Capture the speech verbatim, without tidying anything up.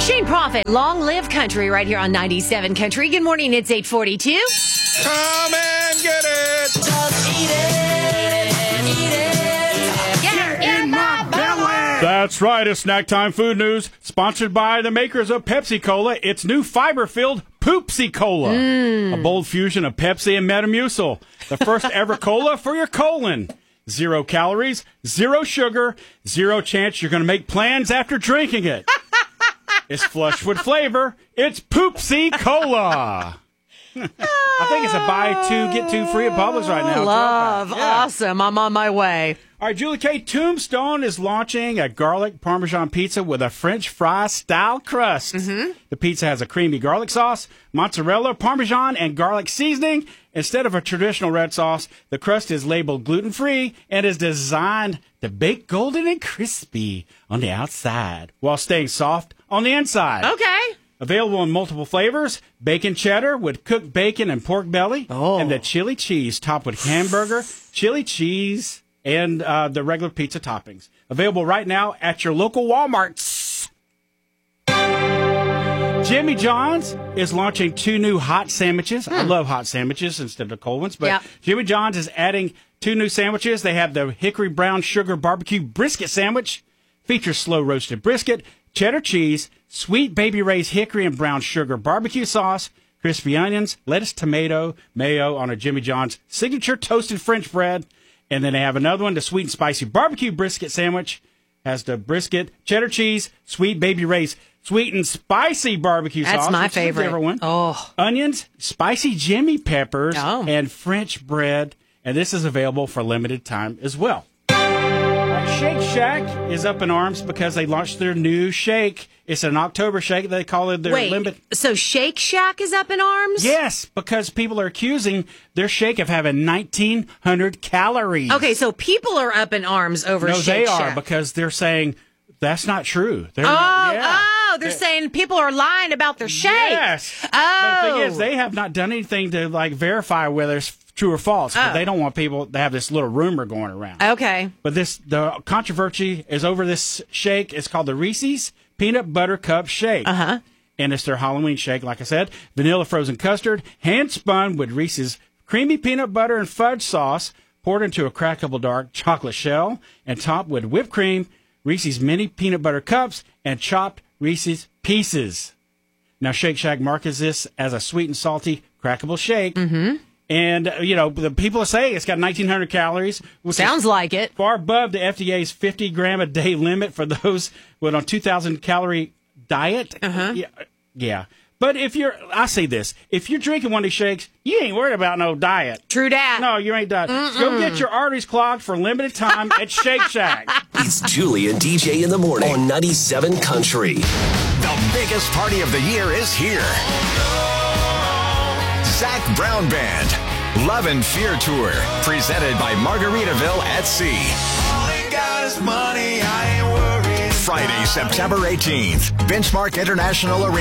Shane Prophet, Long Live Country, right here on ninety-seven Country. Good morning, it's eight forty-two. Come and get it. Just eat it, eat it. Get in my belly. That's right, it's Snack Time Food News, sponsored by the makers of Pepsi Cola. It's new fiber-filled Poopsie Cola, mm. a bold fusion of Pepsi and Metamucil. The first ever cola for your colon. Zero calories, zero sugar, zero chance you're going to make plans after drinking it. It's flush with flavor. It's Poopsie Cola. I think it's a buy two, get two free at Publix right now. Love. Yeah. Awesome. I'm on my way. All right, Julie K. Tombstone is launching a garlic Parmesan pizza with a French fry-style crust. Mm-hmm. The pizza has a creamy garlic sauce, mozzarella, Parmesan, and garlic seasoning. Instead of a traditional red sauce, the crust is labeled gluten-free and is designed to bake golden and crispy on the outside while staying soft on the inside. Okay. Available in multiple flavors, bacon cheddar with cooked bacon and pork belly, oh. and the chili cheese topped with hamburger, chili cheese, and uh, the regular pizza toppings. Available right now at your local Walmarts. Jimmy John's is launching two new hot sandwiches. Hmm. I love hot sandwiches instead of cold ones, but yep. Jimmy John's is adding two new sandwiches. They have the hickory brown sugar barbecue brisket sandwich, features slow roasted brisket, cheddar cheese, sweet Baby Ray's hickory and brown sugar barbecue sauce, crispy onions, lettuce, tomato, mayo on a Jimmy John's signature toasted French bread. And then they have another one, the sweet and spicy barbecue brisket sandwich. Has the brisket, cheddar cheese, sweet Baby Ray's sweet and spicy barbecue That's sauce. my which favorite. Is a favorite one. Oh. Onions, spicy Jimmy peppers, oh. and French bread. And this is available for limited time as well. Right, Shake Shack is up in arms because they launched their new shake. It's an October shake. They call it their Wait, limit. So Shake Shack is up in arms? Yes, because people are accusing their shake of having nineteen hundred calories. Okay, so people are up in arms over no, Shake they Shack. are because they're saying that's not true. They're oh, not, yeah. oh, they're, they're saying people are lying about their shake. Yes. Oh. But the thing is, they have not done anything to like verify whether it's true or false. Oh. But they don't want people to have this little rumor going around. Okay. But this the controversy is over this shake. It's called the Reese's Peanut Butter Cup Shake. Uh-huh. And it's their Halloween shake, like I said. Vanilla frozen custard, hand spun with Reese's creamy peanut butter and fudge sauce, poured into a crackable dark chocolate shell, and topped with whipped cream, Reese's mini peanut butter cups, and chopped Reese's pieces. Now, Shake Shack markets this as a sweet and salty crackable shake. Mm-hmm. And, uh, you know, the people are saying it's got nineteen hundred calories. Which Sounds is like it. Far above the F D A's fifty gram a day limit for those with a two thousand calorie diet. Uh-huh. Yeah, yeah. But if you're, I say this, if you're drinking one of these shakes, you ain't worried about no diet. True dat. No, you ain't diet. So go get your arteries clogged for limited time at Shake Shack. It's Julie and D J in the morning on ninety-seven Country. The biggest party of the year is here. Zac Brown Band, Love and Fear Tour, presented by Margaritaville at Sea. All I got is money, I ain't worried. Friday, September eighteenth, Benchmark International Arena.